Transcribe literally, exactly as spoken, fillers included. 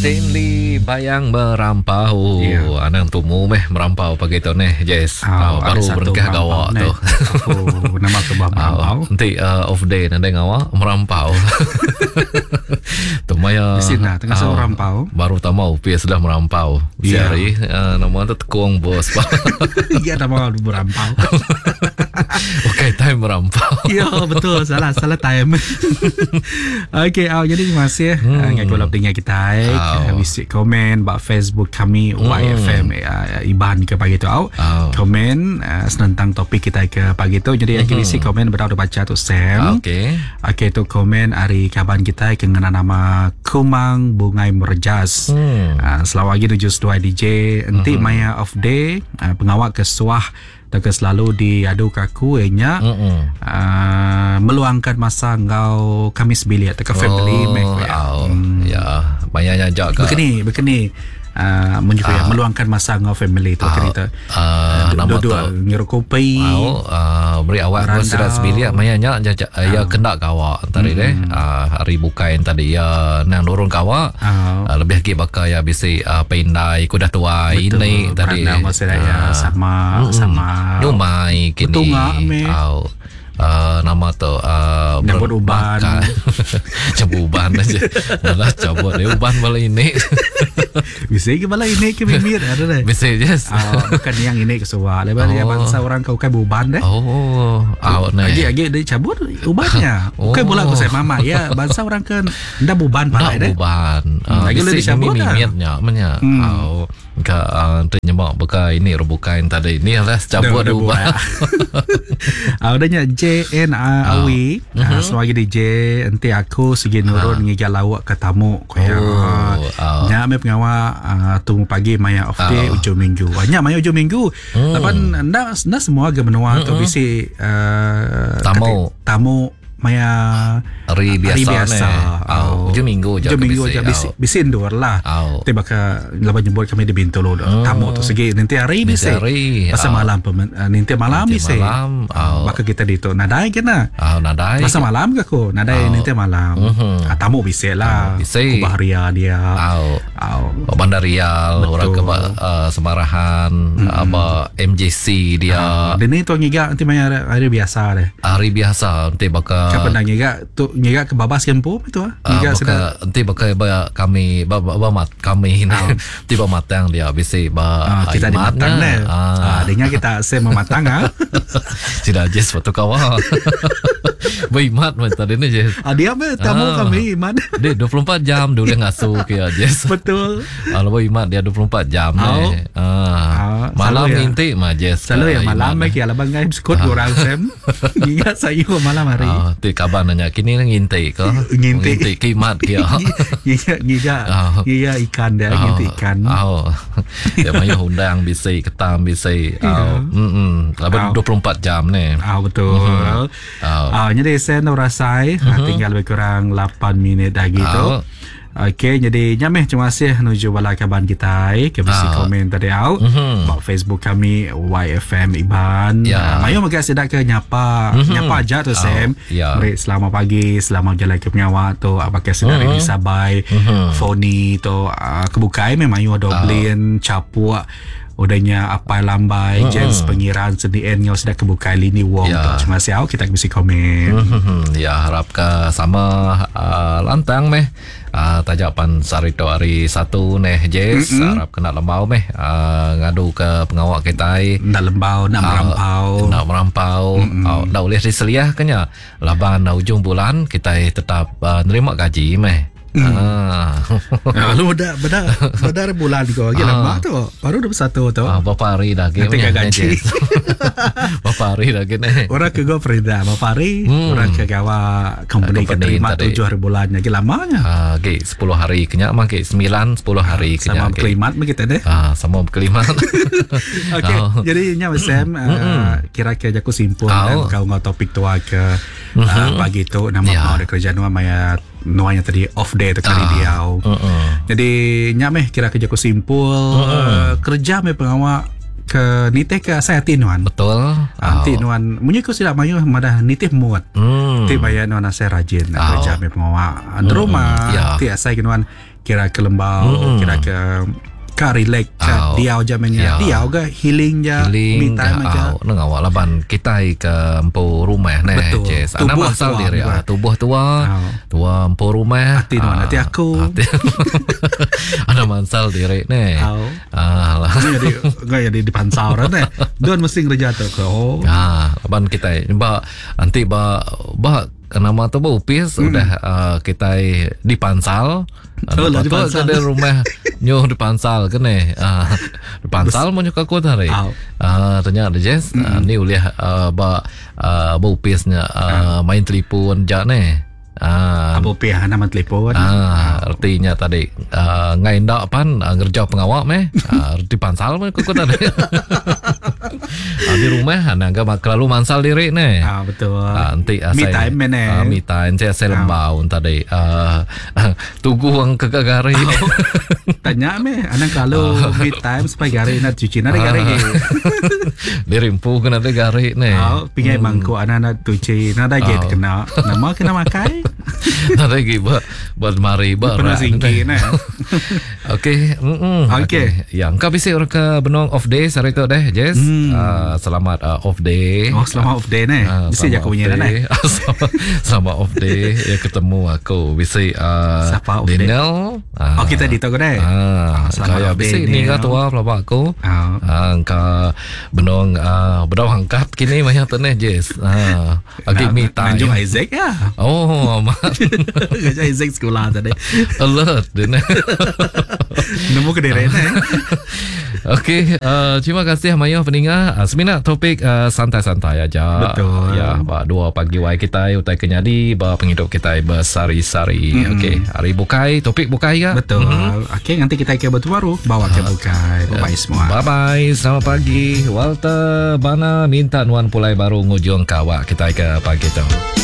Stanley bayang merampau. Yeah. Anang tumu meh merampau pagi tu neh, Jess. Oh, Oh, baru berengkah gawak tu. Oh, nama tu bah merampau. Oh, nanti uh, off day nanti ngawak merampau. Tu maya. Di sini tengah oh, merampau. Baru tak mau pia sudah merampau. Yeah. Siari uh, nama tu tekung bos. Iya nama merampau. Okay, time merampau. Ya betul, salah salah time. Okey, oh, jadi terima kasih hmm. uh, kalau dengar kita. Uh, visit komen bak Facebook kami hmm. Y F M uh, Iban ke pagi tu. Oh. Komen uh, tentang topik kita ke pagi tu. Jadi hmm. visit komen berada baca tu Sam. Okey. Okey tu komen hari kaban kita kena nama Kumang Bungai Merjas. Hmm. Uh, selalu lagi tujuh dua D J. Nanti hmm. Maya of Day uh, pengawal kesuah dan selalu diadu kaku enya uh, meluangkan masa ngau Kamis bilik atau family oh, make oh, hmm. ya banyaknya jaga begini begini uh, menyukai uh, meluangkan masa ngau family tu uh, cerita uh, dua-dua ngiru kopi oh, uh, beri awak gua sudah sebilik banyaknya uh, ya kena kawa tadi deh uh, hari bukain tadi ya nang dorong kawa uh, uh, lebih lagi bakal ya bisa uh, pindai kuda tua ini tadi uh, sama mm, sama nyumai kini au uh, nama tu uh, nyambut uban cabut uban aja malah cabut dia uban malah ini bisa ke malah ini ke bibir ada deh bisa yes uh, bukan yang ini kesuah lepas oh. Dia bangsa orang kau kai uban deh oh au nah lagi-lagi dia cabut ubannya bukan oh. Bola aku saya mama ya bangsa orang kan ndak uban pada deh uban uh, lagi lebih cabut mimitnya menya au ka uh, nyemak beka ini rebukain tadi ini lah cabut uban adanya J N Awi selagi di J nanti aku segi nurun ngigal lawak ke tamu kaya nya me pengawa tunggu pagi maya off day ujung minggu nya maya ujung minggu lapan ndak ndak semua ge menua tu bisi tamu tamu maya hari biasa, hari biasa. Oh, ujung minggu je ujung minggu je bisi bisi indoor lah oh. Tiba ka laban jemput kami di Bintolo oh. Tamu tu segi nanti hari bisi pasal oh. Malam nanti malam bisi malam oh. Maka kita dito nadai kena oh, nadai pasal malam ke ko nadai oh. Nanti malam uh-huh. ah, tamu bisi lah bisi Bahria dia oh. Oh. Bandar Rial orang ke uh, Semarahan mm-hmm. apa M J C dia uh, dan itu ngiga nanti maya hari biasa deh hari biasa nanti bakal kapan nak ngiga tu ngiga ke babas kempo itu ah ngiga uh, sudah nanti bakal ba, kami ba, ba, ba mat kami ini uh. tiba matang dia bisi ba uh, kita di matang deh ah dengan kita se mematang ah tidak Jess foto kawan Baimat macam tadi ni Jess ah dia apa tamu ah. Kami Iman dia dua puluh empat jam dulu ngasuh ya Jess betul kalau Baimat dia dua puluh empat jam oh. ni ah. Ah. Malam ya. Inti mah Jess selalu ya malam ke ya labang ngai skot orang Sam ngiga sayu malam hari ah. Ti kabar nanya kini nginti ke nginti nginti kimat kia ngiga ngiga ngiga ikan dia nginti ikan oh dia mayu undang bisa ketam bisa oh hmm dua puluh empat jam ni ah betul ah jadi saya nak rasai tinggal lebih kurang lapan minit dah gitu. Okey, jadi nyameh terima kasih menuju bala kaban kita eh ke bisi uh, komen tadi au uh-huh. Bak Facebook kami Y F M Iban. Yeah. Uh, mayo mega sedak ke nyapa uh-huh. Nyapa aja tu uh, Sam. Yeah. Beri selamat pagi, selamat jalan ke penyawa tu apa ke sedar uh-huh. Di Sabai, uh-huh. Foni tu uh, kebukai memang mayo doblin uh. Capua udahnya apa lambai uh-huh. Jens pengiran sendirian yang sudah kebuka lini wong yeah. Terima kasih au kita bisa komen uh-huh. Ya harap ke sama uh, lantang meh uh, tajapan sarito hari satu neh Jess uh-huh. Harap kena lembau meh uh, ngadu ke pengawak kita nak lembau nak uh, merampau nak merampau uh-huh. uh, nak boleh diseliah kenya laban ujung bulan kita tetap uh, nerima gaji meh. Hmm. Ah. Lalu dah dah dah bulan kau lagi ah. Lama tu. Baru dah satu tu. Ah, berapa hari dah game ni gaji. Berapa hari dah game ni. Orang ke go Frida, berapa hari? Hmm. Orang ke gawa company ke terima tujuh hari bulan lagi lamanya. Ah, okey, sepuluh hari kenya mak ke sembilan sepuluh hari kenya. Sama kelimat begitu deh. Ah, sama kelimat. Okey, oh. Jadi nya Sam uh, kira-kira aku simpul oh. Kau ngau topik tu ke uh, pagi tu nama yeah. Mau ada kerja nuan maya nuanya tadi off day tu kali uh, dia. Uh-uh. Jadi nyameh kira kerja aku simpul uh-uh. Kerja me pengawak ke nitih ke saya tinuan. Betul. Nanti oh. Nuan munyi ko sila mayo madah nitih muat. Hmm. Ti bayan nuan saya rajin oh. Kerja me pengawak. Di rumah ti saya nuan kira ke lembau, mm. kira ke ka relax ka oh. diau jamanya. Ya. Diau ga healing ja, healing me time aja. Nang awak laban kita ke empu rumah neh. Yes. Ana masal diri ah, tubuh tua. Oh. Tua empu rumah. Hati ah, hati aku. Hati. Ana masal diri neh. Oh. Ah lah. Jadi enggak jadi dipansau neh. Don mesti ngerja tu ke. Oh. Ah, laban kita ba nanti ba ba nama tu ba upis hmm. udah uh, kita dipansal. Oh, lah dipansal ada rumah nyoh dipansal kan eh uh, dipansal mau nyuka aku tadi ah uh, ternyata Jess mm-hmm. uh, ni uliah uh, ba uh, ba upisnya uh, main telefon ja ne ah apa upih nama telefon ah artinya tadi uh, ngai ndak pan uh, ngerja pengawak meh uh, dipansal mau aku tadi uh, di rumah ana enggak lalu mansal diri ne ah betul uh, nanti uh, me time ne uh, me time saya saya lembau tadi uh, tugu ang kagagari oh. Tanya me anak kalau me time supaya gari nak cuci nada gari dirimpu kena ada gari ne oh pingai hmm. mangko anak cuci nada get oh. kena nama kena makai nada gi ba buat mari ba pernah singki ne okey okey yang kau bisa orang ke benong off day sare tu deh Jess hmm. uh, selamat uh, off day oh selamat off day ne uh, bisa jaga punya ne selamat off day ya ketemu aku bisa uh, Daniel uh, oh kita di toko deh ah kaya bisa ni ka tua pelapa aku ah ka benong uh, bedau angkat kini banyak tu ne Jess ah okey me time Manjung Isaac ya oh Gajah Isaac sekolah tadi alert dene nemu ke daerah ne okey uh, terima kasih Mayo pendengar uh, semina topik uh, santai-santai aja betul ya ba dua pagi wai kita utai kenyadi ba penghidup kita bersari-sari mm-hmm. okey hari bukai topik bukai ya betul mm-hmm. okey nanti kita ke batu baru bawa ke bukai bye bye semua bye bye selamat pagi Walter Bana minta nuan pulai baru ngujung kawak kita ke pagi tu